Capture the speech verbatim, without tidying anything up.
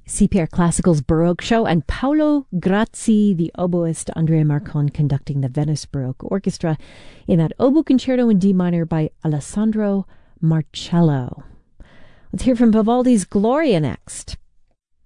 C P R Classical's Baroque show, and Paolo Grazzi, the oboist, Andrea Marcon conducting the Venice Baroque Orchestra in that oboe concerto in D minor by Alessandro Marcello. Let's hear from Vivaldi's Gloria next.